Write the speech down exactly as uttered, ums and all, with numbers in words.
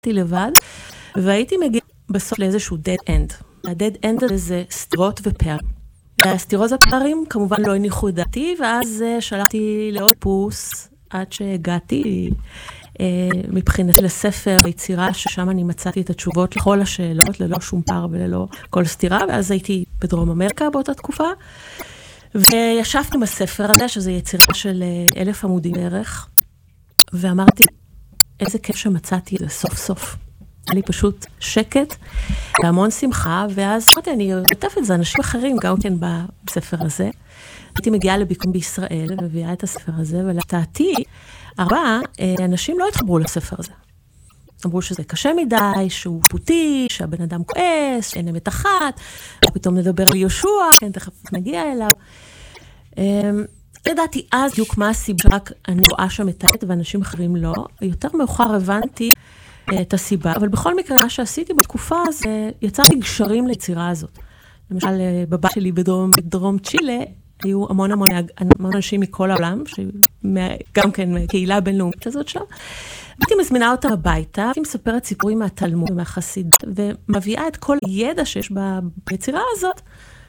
לבד, והייתי מגיעה בסוף לאיזשהו dead end. ה-dead end זה סתירות ופערים. והסתירות ופערים כמובן לא הניחו את דעתי, ואז שלחתי לעוד פוס עד שהגעתי מבחינתי לספר היצירה, ששם אני מצאתי את התשובות לכל השאלות, ללא שום פער וללא כל סתירה, ואז הייתי בדרום אמריקה באותה תקופה, וישבתי עם הספר הזה, שזה יצירה של אלף עמודים בערך, ואמרתי, איזה כיף שמצאתי את זה סוף סוף. היה לי פשוט שקט, והמון שמחה, ואז אמרתי, אני כותבת את זה, אנשים אחרים גם כן בספר הזה. הייתי מגיעה לביקום בישראל, ומביאה את הספר הזה, ולתעתי, ארבעה אנשים לא התחברו לספר הזה. אמרו שזה קשה מדי, שהוא פוטי, שהבן אדם כועס, שאין אמת אחת, ופתאום נדבר על יהושע, כן, תכף נגיע אליו. ידעתי אז בדיוק מה הסיבה, רק אני רואה שם את העט, ואנשים אחרים לא. יותר מאוחר הבנתי את הסיבה, אבל בכל מקרה, מה שעשיתי בתקופה הזו, יצרתי גשרים ליצירה הזאת. למשל, בבית שלי בדרום, בדרום צ'ילה, היו המון המון, המון אנשים מכל העולם, גם כן מהקהילה הבינלאומית הזאת שם. הייתי מזמינה אותם הביתה, הייתי מספרת סיפורים מהתלמוד ומהחסידות, ומביאה את כל הידע שיש ביצירה הזאת